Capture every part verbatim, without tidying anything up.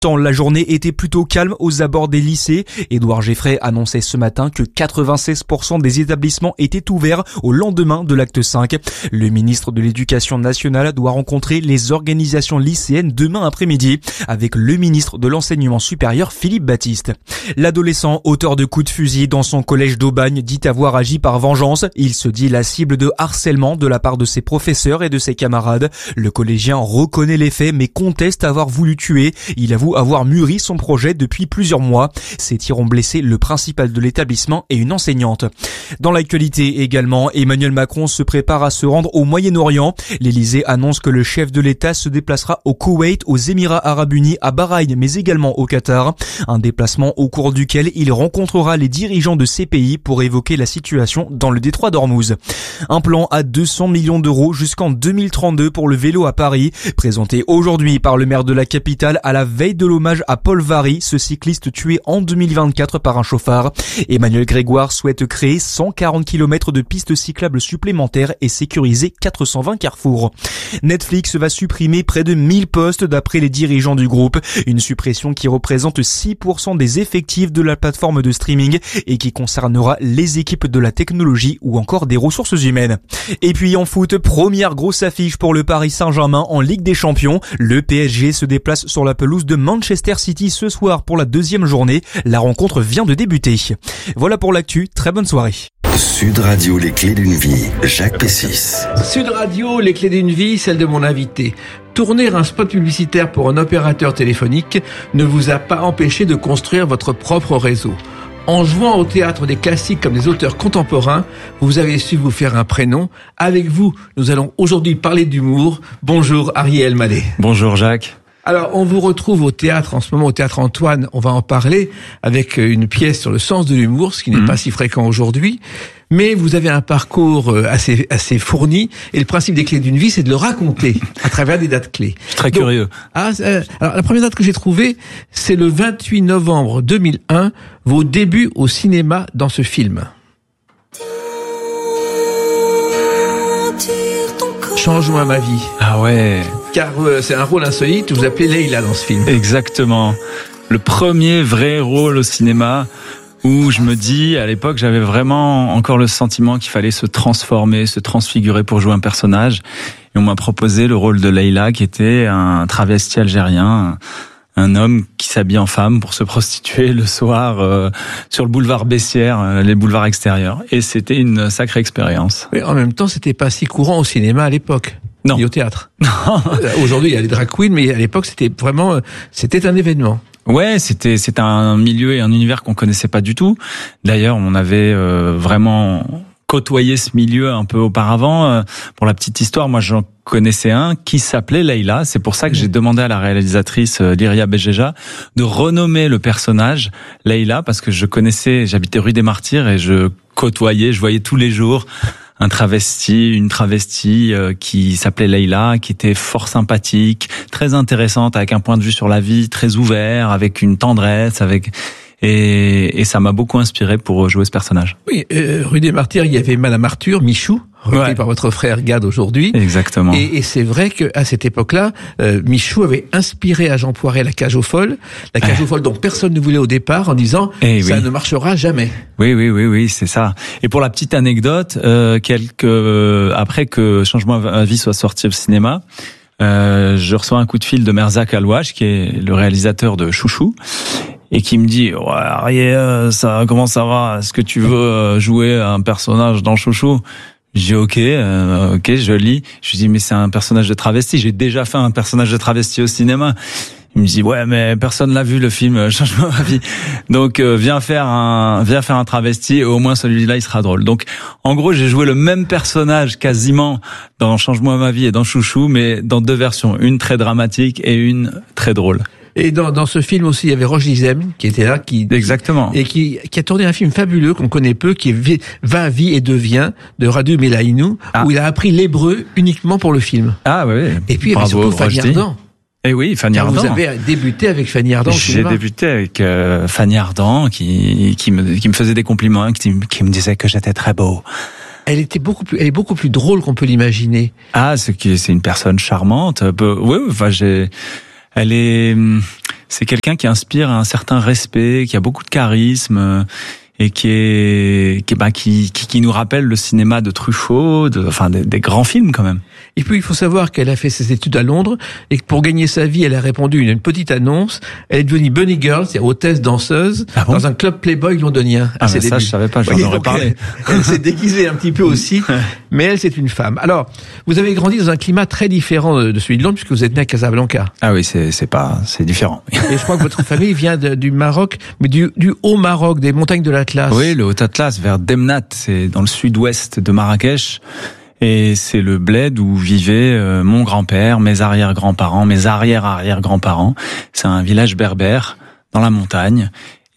Tant la journée était plutôt calme aux abords des lycées. Édouard Geffray annonçait ce matin que quatre-vingt-seize pour cent des établissements étaient ouverts au lendemain de l'acte cinq. Le ministre de l'Éducation nationale doit rencontrer les organisations lycéennes demain après-midi avec le ministre de l'Enseignement supérieur Philippe Baptiste. L'adolescent auteur de coups de fusil dans son collège d'Aubagne dit avoir agi par vengeance. Il se dit la cible de harcèlement de la part de ses professeurs et de ses camarades. Le collégien reconnaît les faits mais conteste avoir voulu tuer. Il avoue avoir mûri son projet depuis plusieurs mois. Ces tirs ont blessé le principal de l'établissement et une enseignante. Dans l'actualité également, Emmanuel Macron se prépare à se rendre au Moyen-Orient. L'Élysée annonce que le chef de l'État se déplacera au Koweït, aux Émirats Arabes Unis, à Bahreïn, mais également au Qatar. Un déplacement au cours duquel il rencontrera les dirigeants de ces pays pour évoquer la situation dans le détroit d'Ormuz. Un plan à deux cents millions d'euros jusqu'en deux mille trente-deux pour le vélo à Paris, présenté aujourd'hui par le maire de la capitale à la veille de l'hommage à Paul Varry, ce cycliste tué en deux mille vingt-quatre par un chauffard. Emmanuel Grégoire souhaite créer cent quarante kilomètres de pistes cyclables supplémentaires et sécuriser quatre cent vingt carrefours. Netflix va supprimer près de mille postes d'après les dirigeants du groupe, une suppression qui représente six pour cent des effectifs de la plateforme de streaming et qui concernera les équipes de la technologie ou encore des ressources humaines. Et puis en foot, première grosse affiche pour le Paris Saint-Germain en Ligue des Champions. Le P S G se déplace sur la pelouse de Manchester City ce soir pour la deuxième journée. La rencontre vient de débuter. Voilà pour l'actu, très bonne soirée. Sud Radio, les clés d'une vie, Jacques Pessis. Sud Radio, les clés d'une vie, celle de mon invité. Tourner un spot publicitaire pour un opérateur téléphonique ne vous a pas empêché de construire votre propre réseau. En jouant au théâtre des classiques comme des auteurs contemporains, vous avez su vous faire un prénom. Avec vous, nous allons aujourd'hui parler d'humour. Bonjour Ariel Mallet. Bonjour Jacques. Alors, on vous retrouve au théâtre, en ce moment au Théâtre Antoine, on va en parler, avec une pièce sur le sens de l'humour, ce qui n'est mmh. pas si fréquent aujourd'hui. Mais vous avez un parcours assez assez fourni, et le principe des clés d'une vie, c'est de le raconter à travers des dates clés. Je suis très Donc, curieux. Ah, euh, alors, la première date que j'ai trouvée, c'est le vingt-huit novembre deux mille un, vos débuts au cinéma dans ce film. Change-moi ma vie. Ah ouais. Car euh, c'est un rôle insolite, vous appelez Leïla dans ce film. Exactement. Le premier vrai rôle au cinéma où je me dis, à l'époque, j'avais vraiment encore le sentiment qu'il fallait se transformer, se transfigurer pour jouer un personnage. Et on m'a proposé le rôle de Leïla, qui était un travesti algérien, un homme qui s'habille en femme pour se prostituer le soir euh, sur le boulevard Bessières, euh, les boulevards extérieurs. Et c'était une sacrée expérience. Mais en même temps, c'était pas si courant au cinéma à l'époque. Non. Ni au théâtre. Non. Aujourd'hui, il y a les drag queens, mais à l'époque, c'était vraiment, c'était un événement. Ouais, c'était c'était un milieu et un univers qu'on connaissait pas du tout. D'ailleurs, on avait euh, vraiment côtoyé ce milieu un peu auparavant. Euh, pour la petite histoire, moi, j'en connaissais un qui s'appelait Leïla. C'est pour ça que j'ai demandé à la réalisatrice euh, Lyria Bejeja de renommer le personnage Leïla, parce que je connaissais, j'habitais rue des Martyrs et je côtoyais, je voyais tous les jours un travesti, une travestie euh, qui s'appelait Leïla, qui était fort sympathique, très intéressante, avec un point de vue sur la vie très ouvert, avec une tendresse, avec et, et ça m'a beaucoup inspiré pour jouer ce personnage. Oui, euh, rue des Martyrs, il y avait Madame Arthur, Michou, repris ouais. par votre frère Gad aujourd'hui. Exactement. Et, et c'est vrai que à cette époque-là, euh, Michou avait inspiré à Jean Poiret La Cage aux Folles, La Cage aux Folles dont personne ne voulait au départ, en disant et ça oui. ne marchera jamais. Oui, oui, oui, oui, c'est ça. Et pour la petite anecdote, euh, quelques euh, après que Change-moi ma vie soit sorti au cinéma, euh, je reçois un coup de fil de Merzak Alouache, qui est le réalisateur de Chouchou, et qui me dit ouais, Ariel, ça, comment ça va? Est-ce que tu veux jouer un personnage dans Chouchou? Je dis ok, euh, ok, je lis. Je lui dis mais c'est un personnage de travesti. J'ai déjà fait un personnage de travesti au cinéma. Il me dit ouais mais personne l'a vu le film Change-moi ma vie. Donc euh, viens faire un viens faire un travesti et au moins celui-là il sera drôle. Donc en gros j'ai joué le même personnage quasiment dans Change-moi ma vie et dans Chouchou, mais dans deux versions, une très dramatique et une très drôle. Et dans, dans ce film aussi, il y avait Roche Dizem qui était là, qui exactement, et qui, qui a tourné un film fabuleux qu'on connaît peu, qui est Va, Vie et Devient de Radu Melaïnou, ah. où il a appris l'hébreu uniquement pour le film. Ah oui. Et puis il y avait surtout Fanny Ardant. Eh oui, Fanny Ardant. Vous avez débuté avec Fanny Ardant au cinéma. J'ai débuté avec euh, Fanny Ardant, qui qui me qui me faisait des compliments, qui, qui me disait que j'étais très beau. Elle était beaucoup plus, elle est beaucoup plus drôle qu'on peut l'imaginer. Ah, c'est que c'est une personne charmante. Peu, oui, enfin j'ai. Elle est, c'est quelqu'un qui inspire un certain respect, qui a beaucoup de charisme. Et qui est, qui, bah, qui, qui, qui nous rappelle le cinéma de Truffaut, de, enfin des, des grands films quand même. Et puis il faut savoir qu'elle a fait ses études à Londres et que pour gagner sa vie, elle a répondu à une petite annonce. Elle est devenue bunny girl, c'est-à-dire hôtesse danseuse, ah bon dans un club Playboy londonien. Ah mais ça, je savais pas, j'en oui, aurais parlé. Elle, elle s'est déguisée un petit peu aussi, mais elle c'est une femme. Alors, vous avez grandi dans un climat très différent de celui de Londres puisque vous êtes né à Casablanca. Ah oui, c'est c'est pas, c'est différent. Et je crois que votre famille vient de, du Maroc, mais du, du haut Maroc, des montagnes de l'Atlas. Oui, le Haut-Atlas, vers Demnat, c'est dans le sud-ouest de Marrakech. Et c'est le bled où vivaient euh, mon grand-père, mes arrière-grands-parents, mes arrière-arrière-grands-parents. C'est un village berbère dans la montagne.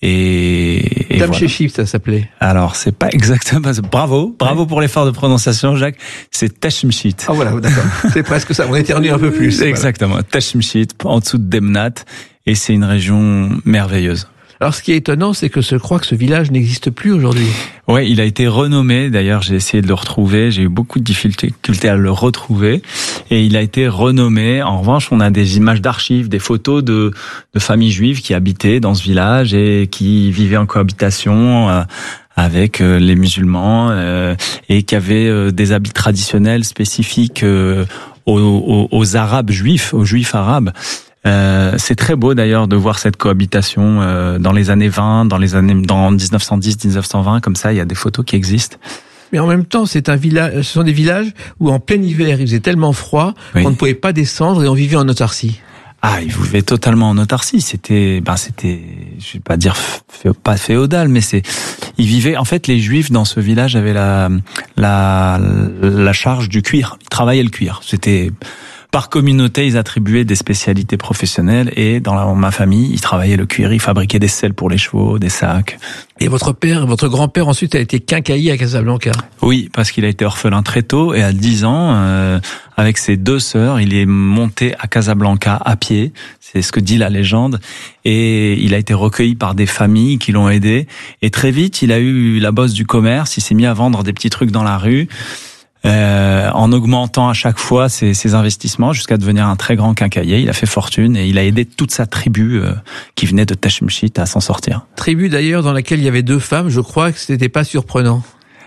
Et, et Dame voilà. Chéchif, ça s'appelait. Alors, c'est pas exactement... Bravo, bravo ouais. pour l'effort de prononciation, Jacques. C'est Tachmchit. Ah voilà, d'accord. C'est presque ça, on éternue un peu plus. Exactement, voilà. Tachmchit, en dessous de Demnat. Et c'est une région merveilleuse. Alors, ce qui est étonnant, c'est que je crois que ce village n'existe plus aujourd'hui. Ouais, il a été renommé. D'ailleurs, j'ai essayé de le retrouver. J'ai eu beaucoup de difficultés à le retrouver. Et il a été renommé. En revanche, on a des images d'archives, des photos de, de familles juives qui habitaient dans ce village et qui vivaient en cohabitation euh, avec euh, les musulmans euh, et qui avaient euh, des habits traditionnels spécifiques euh, aux, aux, aux Arabes juifs, aux Juifs arabes. Euh, c'est très beau d'ailleurs de voir cette cohabitation euh, dans les années vingt, dans les années dans dix-neuf cent dix, dix-neuf cent vingt, comme ça, il y a des photos qui existent. Mais en même temps, c'est un village, ce sont des villages où en plein hiver, il faisait tellement froid oui. qu'on ne pouvait pas descendre et on vivait en autarcie. Ah, ils vivaient totalement en autarcie. C'était, ben c'était, je vais pas dire fé, pas féodal, mais c'est, ils vivaient. En fait, les Juifs dans ce village avaient la la la charge du cuir. Ils travaillaient le cuir. C'était par communauté, ils attribuaient des spécialités professionnelles et dans, la, dans ma famille, ils travaillaient le cuir, ils fabriquaient des selles pour les chevaux, des sacs. Et votre père, votre grand-père ensuite a été quincaillier à Casablanca. Oui, parce qu'il a été orphelin très tôt et à dix ans, euh, avec ses deux sœurs, il est monté à Casablanca à pied, c'est ce que dit la légende, et il a été recueilli par des familles qui l'ont aidé. Et très vite, il a eu la bosse du commerce, il s'est mis à vendre des petits trucs dans la rue. Euh, en augmentant à chaque fois ses, ses investissements jusqu'à devenir un très grand quincaillier. Il a fait fortune et il a aidé toute sa tribu euh, qui venait de Tachmchit à s'en sortir. Tribu d'ailleurs dans laquelle il y avait deux femmes, je crois que c'était pas surprenant.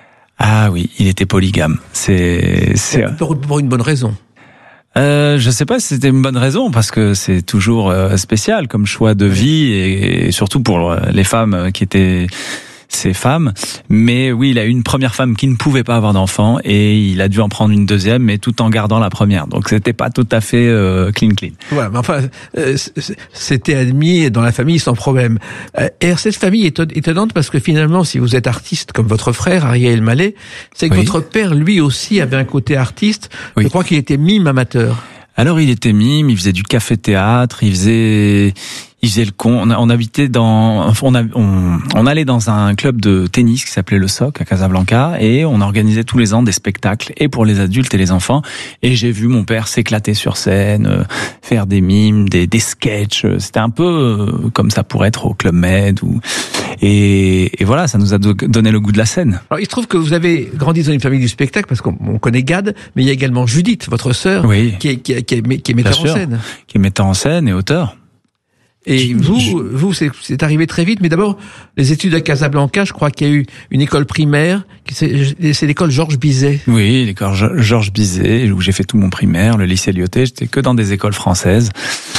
Ah oui, il était polygame. C'est, c'est... Pour, pour une bonne raison. Euh, je sais pas si c'était une bonne raison parce que c'est toujours euh, spécial comme choix de vie et, et surtout pour les femmes qui étaient ces femmes, mais oui, il a eu une première femme qui ne pouvait pas avoir d'enfant et il a dû en prendre une deuxième, mais tout en gardant la première. Donc c'était pas tout à fait euh, clean clean. Voilà, mais enfin, euh, c'était admis dans la famille sans problème. Euh, et cette famille est étonnante parce que finalement, si vous êtes artiste comme votre frère Ariel Mallet, c'est que oui. votre père, lui aussi, avait un côté artiste. Oui. Je crois qu'il était mime amateur. Alors il était mime, il faisait du café-théâtre, il faisait, il faisait le con. On, on habitait dans, on, a, on, on allait dans un club de tennis qui s'appelait le S O C à Casablanca et on organisait tous les ans des spectacles et pour les adultes et les enfants. Et j'ai vu mon père s'éclater sur scène, euh, faire des mimes, des, des sketchs. C'était un peu euh, comme ça pourrait être au Club Med ou. Et, et voilà, ça nous a donné le goût de la scène. Alors, il se trouve que vous avez grandi dans une famille du spectacle, parce qu'on on connaît Gad, mais il y a également Judith, votre sœur, oui. qui, est, qui, est, qui, est, qui est metteur Bien en sûr, scène. Qui est metteur en scène et auteur. Et vous, vous, c'est, c'est arrivé très vite, mais d'abord, les études à Casablanca, je crois qu'il y a eu une école primaire, c'est, c'est l'école Georges Bizet. Oui, l'école Georges Bizet, où j'ai fait tout mon primaire, le lycée Lyoté, j'étais que dans des écoles françaises.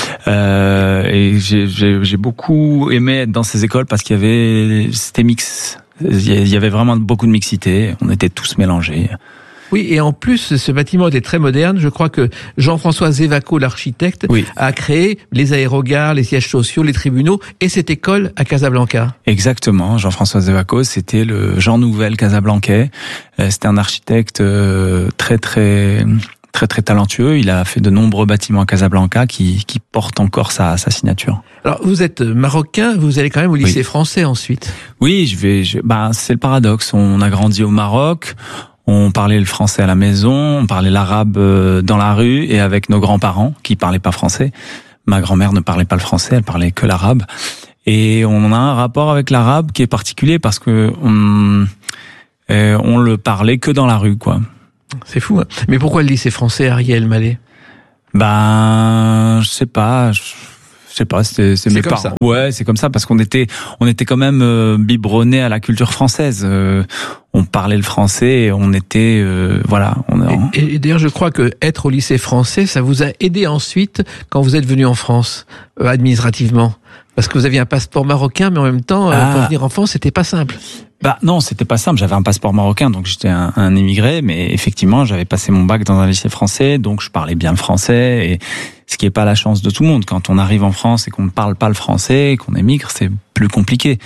Euh, et j'ai, j'ai, j'ai beaucoup aimé être dans ces écoles parce qu'il y avait, c'était mix. Il y avait vraiment beaucoup de mixité, on était tous mélangés. Oui, et en plus, ce bâtiment était très moderne. Je crois que Jean-François Zévaco, l'architecte, oui. a créé les aérogares, les sièges sociaux, les tribunaux et cette école à Casablanca. Exactement. Jean-François Zévaco, c'était le Jean Nouvel casablancais. C'était un architecte très, très, très, très talentueux. Il a fait de nombreux bâtiments à Casablanca qui, qui portent encore sa, sa signature. Alors, vous êtes marocain, vous allez quand même au lycée oui. français ensuite. Oui, je vais, je, bah, c'est le paradoxe. On a grandi au Maroc. On parlait le français à la maison, on parlait l'arabe dans la rue et avec nos grands-parents qui parlaient pas français. Ma grand-mère ne parlait pas le français, elle parlait que l'arabe. Et on a un rapport avec l'arabe qui est particulier parce que on, euh, on le parlait que dans la rue, quoi. C'est fou, hein. Mais pourquoi le lycée français, Ariel Mallet? Ben, je sais pas. Je... sais pas, c'était c'est, C'est mes comme parents. ça. Ouais, c'est comme ça parce qu'on était on était quand même euh, biberonnés à la culture française. Euh, on parlait le français, et on était euh, voilà. On Et, et d'ailleurs, je crois que être au lycée français, ça vous a aidé ensuite quand vous êtes venu en France euh, administrativement, parce que vous aviez un passeport marocain, mais en même temps, euh, Ah. pour venir en France, c'était pas simple. Bah non, c'était pas simple. J'avais un passeport marocain, donc j'étais un, un immigré, mais effectivement, j'avais passé mon bac dans un lycée français, donc je parlais bien le français, et ce qui est pas la chance de tout le monde. Quand on arrive en France et qu'on ne parle pas le français, qu'on émigre, c'est plus compliqué.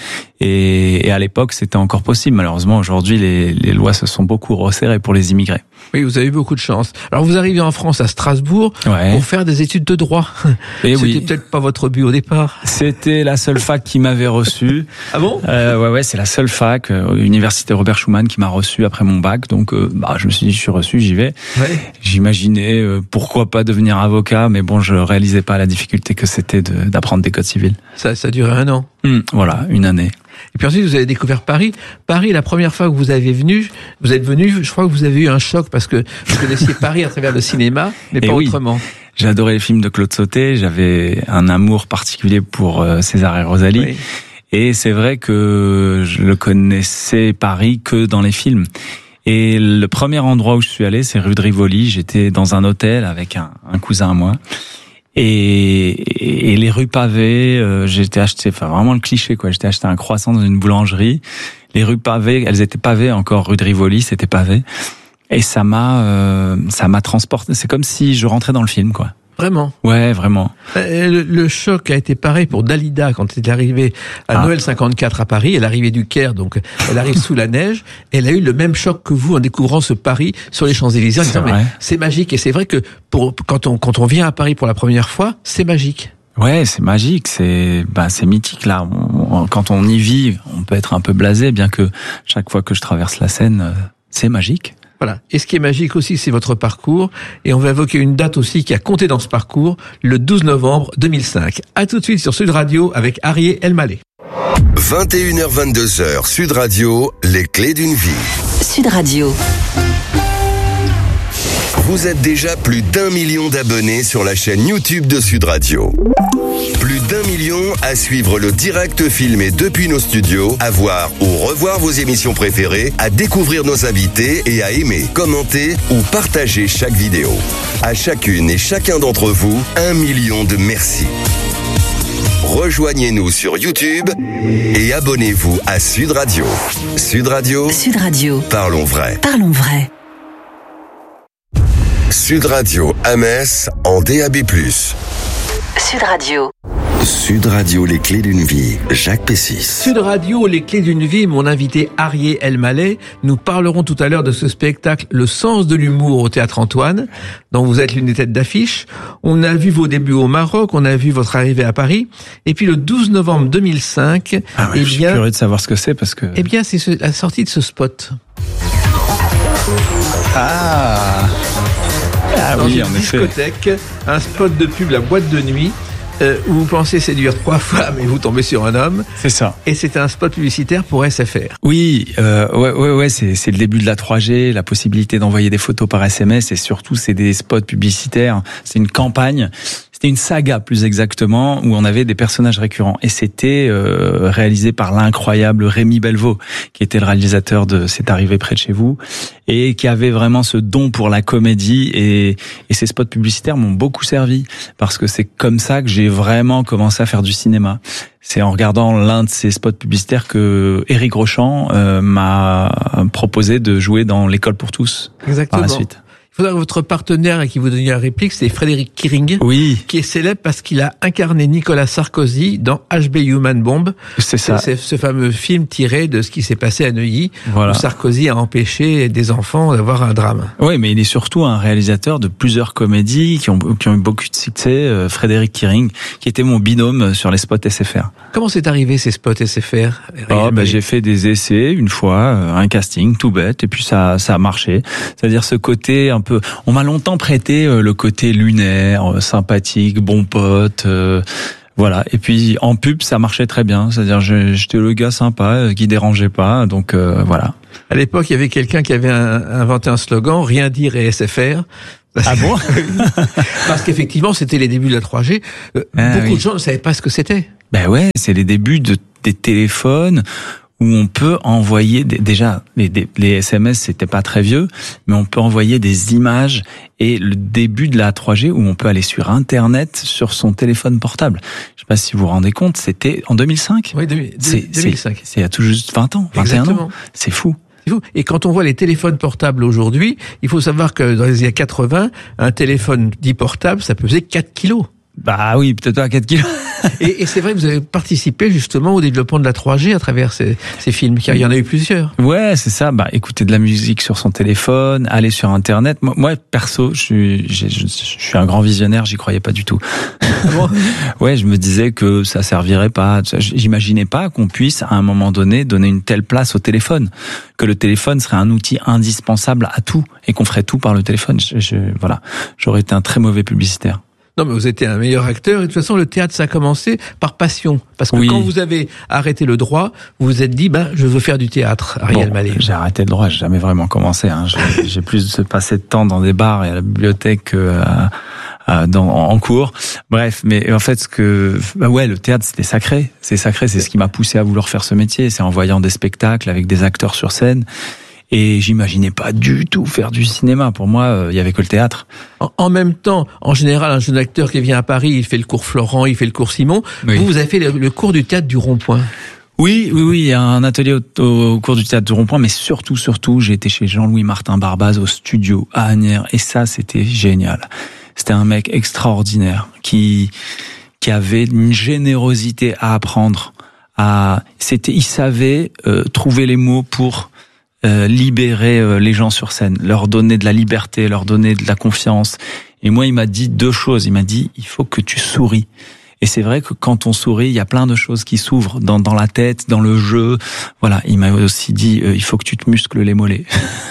Et, et à l'époque, c'était encore possible. Malheureusement, aujourd'hui, les, les lois se sont beaucoup resserrées pour les immigrés. Oui, vous avez eu beaucoup de chance. Alors, vous arrivez en France à Strasbourg Ouais. pour faire des études de droit. Et C'était oui, peut-être pas votre but au départ. c'était la seule fac qui m'avait reçu. Ah bon? Euh, ouais, ouais, c'est la seule fac, euh, Université Robert Schuman, qui m'a reçu après mon bac. Donc, euh, bah, je me suis dit, je suis reçu, j'y vais. Ouais. J'imaginais euh, pourquoi pas devenir avocat, mais bon, je réalisais pas la difficulté que c'était de, d'apprendre des codes civils. Ça, ça a duré un an. Hum, voilà, une année. Et puis ensuite, vous avez découvert Paris. Paris, la première fois que vous avez venu, vous êtes venu, je crois que vous avez eu un choc parce que vous connaissiez Paris à travers le cinéma, mais Et pas oui. autrement. J'ai adoré les films de Claude Sautet. J'avais un amour particulier pour euh, César et Rosalie. Oui. Et c'est vrai que je le connaissais Paris que dans les films. Et le premier endroit où je suis allé, c'est rue de Rivoli. J'étais dans un hôtel avec un, un cousin à moi. Et, et les rues pavées, euh, j'étais acheté, enfin vraiment le cliché quoi. J'étais acheté un croissant dans une boulangerie. Les rues pavées, elles étaient pavées encore. Rue de Rivoli, c'était pavé. Et ça m'a, euh, ça m'a transporté. C'est comme si je rentrais dans le film quoi. Vraiment. Ouais, vraiment. Euh, Le, le choc a été pareil pour Dalida quand elle est arrivée à Ah. Noël cinquante-quatre à Paris. Elle arrivait du Caire, donc elle arrive sous la neige. Elle a eu le même choc que vous en découvrant ce Paris sur les Champs-Élysées. En C'est disant, mais vrai. c'est magique. Et c'est vrai que pour quand on quand on vient à Paris pour la première fois, c'est magique. Ouais, c'est magique, c'est bah c'est mythique là. On- on- quand on y vit, on peut être un peu blasé, bien que chaque fois que je traverse la Seine, euh, c'est magique. Voilà. Et ce qui est magique aussi, c'est votre parcours. Et on va évoquer une date aussi qui a compté dans ce parcours, le douze novembre deux mille cinq. À tout de suite sur Sud Radio avec Arié Elmaleh. vingt et une heures vingt-deux heures, Sud Radio, les clés d'une vie. Sud Radio. Vous êtes déjà plus d'un million d'abonnés sur la chaîne YouTube de Sud Radio. Plus d'un million à suivre le direct filmé depuis nos studios, à voir ou revoir vos émissions préférées, à découvrir nos invités et à aimer, commenter ou partager chaque vidéo. À chacune et chacun d'entre vous, un million de merci. Rejoignez-nous sur YouTube et abonnez-vous à Sud Radio. Sud Radio, Sud Radio. parlons vrai. Parlons vrai. Sud Radio à Metz en D A B plus. Sud Radio. Sud Radio, les clés d'une vie, Jacques Pessis. Sud Radio, les clés d'une vie, mon invité Arié Elmaleh. Nous parlerons tout à l'heure de ce spectacle, Le sens de l'humour au Théâtre Antoine, dont vous êtes l'une des têtes d'affiche. On a vu vos débuts au Maroc, on a vu votre arrivée à Paris. Et puis le douze novembre deux mille cinq, Ah ouais, eh je suis bien, curieux de savoir ce que c'est parce que. eh bien, c'est ce- la sortie de ce spot. Ah. Ah Dans oui, une en effet. discothèque, un spot de pub, la boîte de nuit, euh, où vous pensez séduire trois femmes et vous tombez sur un homme. C'est ça. Et c'est un spot publicitaire pour S F R. Oui, euh, ouais, ouais, ouais, c'est c'est le début de la trois G, la possibilité d'envoyer des photos par S M S et surtout c'est des spots publicitaires. C'est une campagne. C'était une saga plus exactement où on avait des personnages récurrents et c'était euh, réalisé par l'incroyable Rémi Belvaux qui était le réalisateur de C'est arrivé près de chez vous et qui avait vraiment ce don pour la comédie et, et ces spots publicitaires m'ont beaucoup servi parce que c'est comme ça que j'ai vraiment commencé à faire du cinéma. C'est en regardant l'un de ces spots publicitaires que Éric Rochant euh, m'a proposé de jouer dans L'école pour tous Exactement. par la suite. Il faudra que votre partenaire qui vous donne la réplique, c'est Frédéric Kiring, Oui, qui est célèbre parce qu'il a incarné Nicolas Sarkozy dans H B Human Bomb. c'est ça. C'est ce fameux film tiré de ce qui s'est passé à Neuilly, Voilà. où Sarkozy a empêché des enfants d'avoir un drame. Oui, mais il est surtout un réalisateur de plusieurs comédies qui ont, qui ont eu beaucoup de succès. euh, Frédéric Kiring, qui était mon binôme sur les spots S F R. Comment c'est arrivé ces spots S F R? Oh, bah, j'ai fait des essais une fois, euh, un casting tout bête, et puis ça, ça a marché. C'est-à-dire ce côté un peu, on m'a longtemps prêté euh, le côté lunaire, euh, sympathique, bon pote. Euh, Voilà. Et puis en pub, ça marchait très bien. C'est-à-dire, je- j'étais le gars sympa, euh, qui dérangeait pas. Donc euh, voilà. À l'époque, il y avait quelqu'un qui avait un- inventé un slogan, rien dire et S F R. Ah bon? Parce qu'effectivement, c'était les débuts de la trois G. Euh, ah, beaucoup oui. de gens ne savaient pas ce que c'était. Ben ouais, c'est les débuts de, des téléphones où on peut envoyer des, déjà les, les S M S c'était pas très vieux, mais on peut envoyer des images et le début de la trois G où on peut aller sur Internet sur son téléphone portable. Je sais pas si vous vous rendez compte, c'était en deux mille cinq. Oui, deux mille cinq. C'est, c'est il y a tout juste vingt ans, vingt et un Exactement. ans. C'est fou. Et quand on voit les téléphones portables aujourd'hui, il faut savoir que dans les années quatre-vingts, un téléphone dit portable, ça pesait quatre kilos. Bah oui, peut-être pas à quatre kilos. et, et c'est vrai que vous avez participé justement au développement de la trois G à travers ces, ces films, car il y en a eu plusieurs. Ouais, c'est ça. Bah, écouter de la musique sur son téléphone, aller sur Internet. Moi, moi perso, je suis, je, je, je suis un grand visionnaire. J'y croyais pas du tout. Ouais, je me disais que ça servirait pas. J'imaginais pas qu'on puisse, à un moment donné, donner une telle place au téléphone, que le téléphone serait un outil indispensable à tout et qu'on ferait tout par le téléphone. Je, je, voilà, j'aurais été un très mauvais publicitaire. Non, mais vous étiez un meilleur acteur. Et de toute façon, le théâtre, ça a commencé par passion. Parce que oui. quand vous avez arrêté le droit, vous vous êtes dit, ben, je veux faire du théâtre, Ariel bon, Mallet. J'ai arrêté le droit, j'ai jamais vraiment commencé. Hein. J'ai, j'ai plus passé de temps dans des bars et à la bibliothèque que à, à, dans, en cours. Bref, mais en fait, ce que, bah ouais, le théâtre, c'était sacré. C'est sacré, c'est ce qui m'a poussé à vouloir faire ce métier. C'est en voyant des spectacles avec des acteurs sur scène. Et j'imaginais pas du tout faire du cinéma. Pour moi, il euh, y avait que le théâtre. En, en même temps, en général, un jeune acteur qui vient à Paris, il fait le cours Florent, il fait le cours Simon. Oui. Vous, vous avez fait le, le cours du théâtre du Rond-Point. Oui, oui, oui, il y a un atelier au, au cours du théâtre du Rond-Point, mais surtout, surtout, j'ai été chez Jean-Louis Martin Barbaz au studio à Asnières, et ça, c'était génial. C'était un mec extraordinaire qui qui avait une générosité à apprendre. À, c'était, il savait euh, trouver les mots pour Euh, libérer euh, les gens sur scène, leur donner de la liberté, leur donner de la confiance. Et moi, il m'a dit deux choses. Il m'a dit, il faut que tu souris. Et c'est vrai que quand on sourit, il y a plein de choses qui s'ouvrent dans, dans la tête, dans le jeu. Voilà, il m'a aussi dit, euh, il faut que tu te muscles les mollets.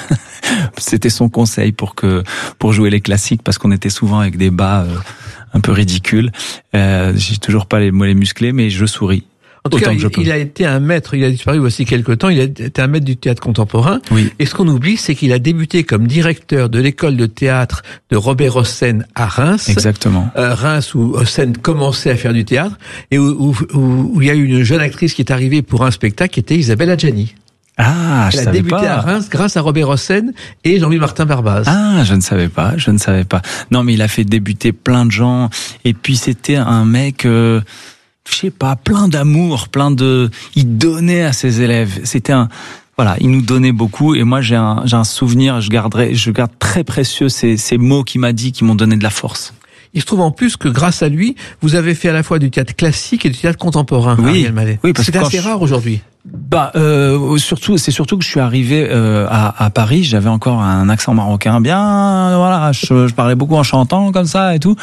C'était son conseil pour que pour jouer les classiques, parce qu'on était souvent avec des bas euh, un peu ridicules. Euh, j'ai toujours pas les mollets musclés, mais je souris. En tout cas, il, il a été un maître, il a disparu voici quelque temps, il a été un maître du théâtre contemporain. Oui. Et ce qu'on oublie, c'est qu'il a débuté comme directeur de l'école de théâtre de Robert Hossein à Reims. Exactement. Euh, Reims, où Hossein commençait à faire du théâtre, et où, où, où, où il y a eu une jeune actrice qui est arrivée pour un spectacle, qui était Isabelle Adjani. Ah, je Elle a savais débuté pas. à Reims grâce à Robert Hossein et Jean-Louis Martin Barbaz. Ah, je ne savais pas, je ne savais pas. Non, mais il a fait débuter plein de gens, et puis c'était un mec... Euh... je sais pas, plein d'amour, plein de, il donnait à ses élèves. C'était un, voilà, il nous donnait beaucoup. Et moi, j'ai un, j'ai un souvenir, je garderai, je garde très précieux ces, ces mots qu'il m'a dit, qui m'ont donné de la force. Il se trouve en plus que grâce à lui, vous avez fait à la fois du théâtre classique et du théâtre contemporain. Oui, Ariel Mallet. oui, parce c'est que assez je... rare aujourd'hui. Bah, euh, surtout, c'est surtout que je suis arrivé euh, à, à Paris, j'avais encore un accent marocain bien, voilà, je, je parlais beaucoup en chantant comme ça et tout.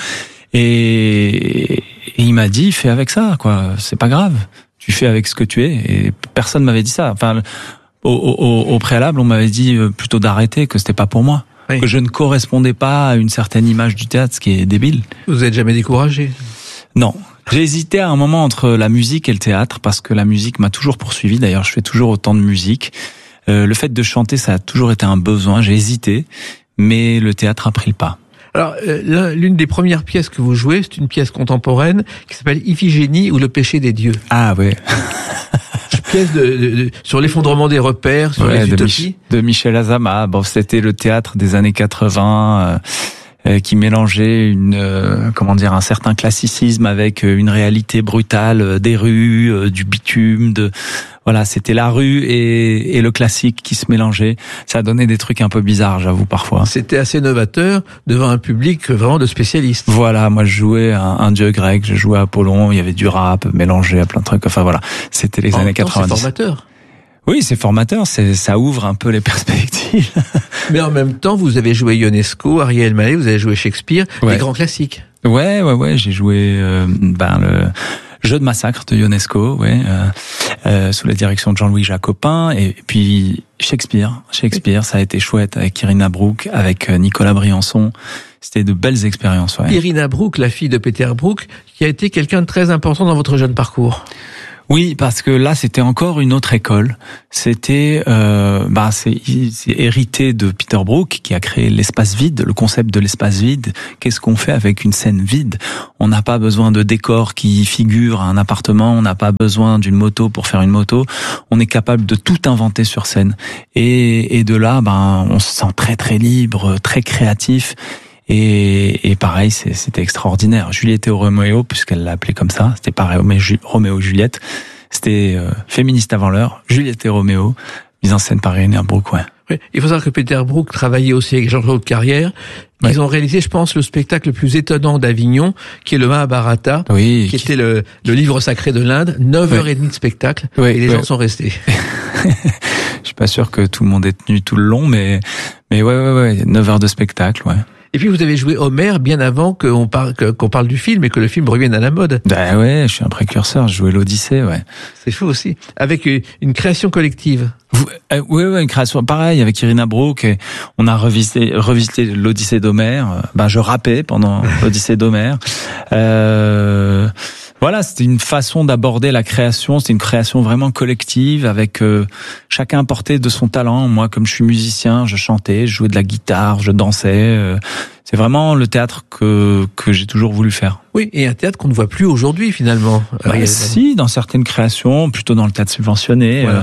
Et, et il m'a dit, fais avec ça, quoi. C'est pas grave. Tu fais avec ce que tu es. Et personne m'avait dit ça. Enfin, au, au, au préalable, on m'avait dit plutôt d'arrêter, que c'était pas pour moi, oui. Que je ne correspondais pas à une certaine image du théâtre, ce qui est débile. Vous êtes jamais découragé? Non. J'ai hésité à un moment entre la musique et le théâtre, parce que la musique m'a toujours poursuivi. D'ailleurs, je fais toujours autant de musique. Euh, le fait de chanter, ça a toujours été un besoin. J'ai hésité, mais le théâtre a pris le pas. Alors, euh, l'une des premières pièces que vous jouez, c'est une pièce contemporaine qui s'appelle Iphigénie ou le péché des dieux. Ah ouais. Pièce de, de, de, sur l'effondrement des repères, sur ouais, les de utopies. Mich- de Michel Azama. Bon, c'était le théâtre des années quatre-vingts euh, euh, qui mélangeait une, euh, comment dire, un certain classicisme avec une réalité brutale euh, des rues, euh, du bitume, de voilà, c'était la rue et, et le classique qui se mélangeaient. Ça a donné des trucs un peu bizarres, j'avoue, parfois. C'était assez novateur devant un public vraiment de spécialistes. Voilà, moi je jouais un, un dieu grec, je jouais Apollon, il y avait du rap mélangé à plein de trucs. Enfin voilà, c'était les en années temps, quatre-vingt-dix. C'est formateur. Oui, c'est formateur, c'est, ça ouvre un peu les perspectives. Mais en même temps, vous avez joué Ionesco, Ariel Mallet, vous avez joué Shakespeare, ouais. Les grands classiques. Ouais, ouais, ouais, j'ai joué euh, ben le Jeu de massacre de Ionesco, ouais, euh, euh, sous la direction de Jean-Louis Jacopin, et puis Shakespeare. Shakespeare, ça a été chouette avec Irina Brook, avec Nicolas Briançon. C'était de belles expériences. Ouais. Irina Brook, la fille de Peter Brook, qui a été quelqu'un de très important dans votre jeune parcours. Oui, parce que là, c'était encore une autre école. C'était, euh, bah, c'est, c'est hérité de Peter Brook, qui a créé l'espace vide, le concept de l'espace vide. Qu'est-ce qu'on fait avec une scène vide? On n'a pas besoin de décor qui figure à un appartement, on n'a pas besoin d'une moto pour faire une moto. On est capable de tout inventer sur scène. Et, et de là, ben, on se sent très très libre, très créatif. Et, et pareil, c'est, c'était extraordinaire. Juliette et Roméo, puisqu'elle l'a appelé comme ça, c'était pas Roméo Juliette, c'était euh, féministe avant l'heure, Juliette et Roméo, mise en scène par Peter Brook, ouais. Oui, il faut savoir que Peter Brook travaillait aussi avec Jean-Claude Carrière. Ils ouais. ont réalisé, je pense, le spectacle le plus étonnant d'Avignon, qui est le Mahabharata, oui, qui, qui était le, le livre sacré de l'Inde, neuf heures trente de spectacle, oui, et les oui. gens sont restés. Je suis pas sûr que tout le monde ait tenu tout le long, mais, mais ouais, ouais, ouais, neuf heures de spectacle, ouais. Et puis vous avez joué Homère bien avant qu'on parle, qu'on parle du film et que le film revienne à la mode. Ben ouais, je suis un précurseur, je jouais l'Odyssée, ouais. C'est fou aussi. Avec une création collective. Oui, euh, ouais, ouais, une création pareil avec Irina Brook. Et on a revisité, revisité l'Odyssée d'Homère. Ben je rappais pendant l'Odyssée d'Homère. Euh, Voilà, c'était une façon d'aborder la création, c'était une création vraiment collective avec euh, chacun porté de son talent. Moi, comme je suis musicien, je chantais, je jouais de la guitare, je dansais. Euh, c'est vraiment le théâtre que que j'ai toujours voulu faire. Oui, et un théâtre qu'on ne voit plus aujourd'hui finalement. Bah, si, dans certaines créations, plutôt dans le théâtre subventionné, voilà. euh,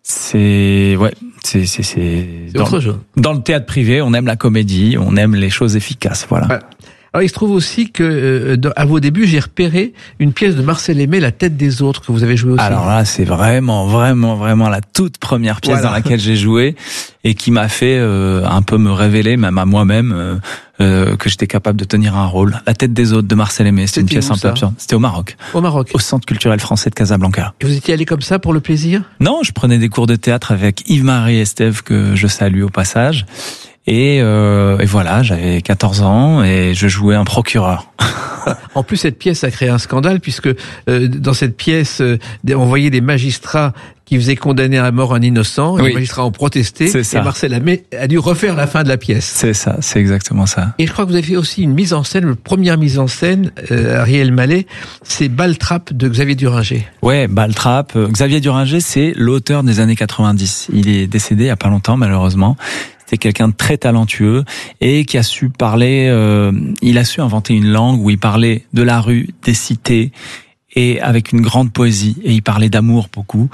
c'est ouais, c'est c'est c'est, c'est dans, autre chose. Dans le théâtre privé, on aime la comédie, on aime les choses efficaces, voilà. voilà. Alors, il se trouve aussi que, euh, à vos débuts, j'ai repéré une pièce de Marcel Aimé, La tête des autres, que vous avez joué aussi. Alors là, c'est vraiment, vraiment, vraiment la toute première pièce voilà. dans laquelle j'ai joué et qui m'a fait euh, un peu me révéler, même à moi-même, euh, euh, que j'étais capable de tenir un rôle. La tête des autres de Marcel Aimé, c'était une pièce un peu absurde. C'était au Maroc. Au Maroc. Au Centre culturel français de Casablanca. Et vous étiez allé comme ça pour le plaisir? Non, je prenais des cours de théâtre avec Yves-Marie Estève, que je salue au passage. Et, euh, et voilà, j'avais quatorze ans et je jouais un procureur. En plus, cette pièce a créé un scandale puisque euh, dans cette pièce, euh, on voyait des magistrats qui faisaient condamner à mort un innocent. Et oui. Les magistrats ont protesté. C'est ça. Et Marcel Aimé a dû refaire la fin de la pièce. C'est ça, c'est exactement ça. Et je crois que vous avez fait aussi une mise en scène, la première mise en scène, euh, Ariel Mallet, c'est Baltrap de Xavier Duringer. Ouais, Baltrap. Xavier Duringer, c'est l'auteur des années quatre-vingt-dix. Il est décédé il y a pas longtemps, malheureusement. C'était quelqu'un de très talentueux et qui a su parler, euh, il a su inventer une langue où il parlait de la rue, des cités et avec une grande poésie. Et il parlait d'amour beaucoup.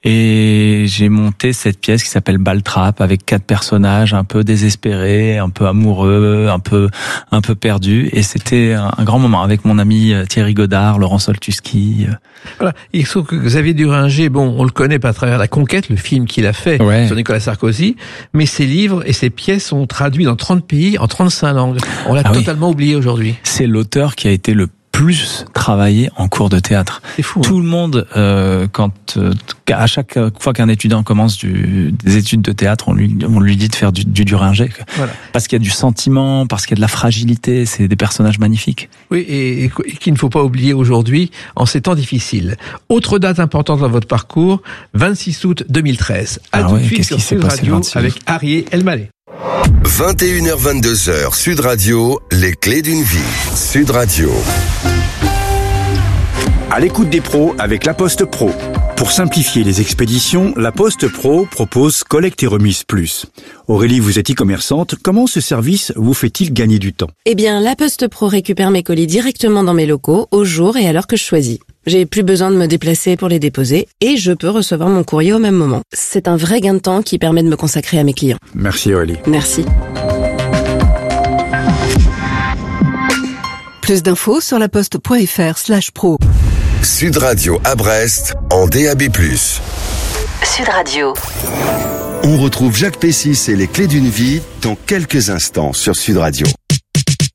Et j'ai monté cette pièce qui s'appelle Baltrap avec quatre personnages un peu désespérés, un peu amoureux, un peu un peu perdus. Et c'était un grand moment avec mon ami Thierry Godard, Laurent Soltuski. Voilà. Il se trouve que Xavier Duringer, bon, on le connaît pas à travers La Conquête, le film qu'il a fait ouais. sur Nicolas Sarkozy, mais ses livres et ses pièces sont traduits dans trente pays, en trente-cinq langues. On l'a ah totalement oui. oublié aujourd'hui. C'est l'auteur qui a été le plus travaillé en cours de théâtre. C'est fou. Tout hein. le monde, euh, quand euh, à chaque fois qu'un étudiant commence du, des études de théâtre, on lui on lui dit de faire du, du Duringer, voilà. Parce qu'il y a du sentiment, parce qu'il y a de la fragilité. C'est des personnages magnifiques. Oui, et, et, et qu'il ne faut pas oublier aujourd'hui en ces temps difficiles. Autre date importante dans votre parcours, vingt-six août deux mille treize. À ah tout ouais, de suite sur Sud Radio avec Ariel Mallet. vingt et une heures vingt-deux heures, Sud Radio, les clés d'une vie. Sud Radio. À l'écoute des pros avec La Poste Pro. Pour simplifier les expéditions, La Poste Pro propose Collecte et Remise Plus. Aurélie, vous êtes e-commerçante. Comment ce service vous fait-il gagner du temps? Eh bien, La Poste Pro récupère mes colis directement dans mes locaux, au jour et à l'heure que je choisis. J'ai plus besoin de me déplacer pour les déposer et je peux recevoir mon courrier au même moment. C'est un vrai gain de temps qui permet de me consacrer à mes clients. Merci Aurélie. Merci. Plus d'infos sur laposte.fr slash pro. Sud Radio à Brest en D A B plus. Sud Radio. On retrouve Jacques Pessis et les clés d'une vie dans quelques instants sur Sud Radio.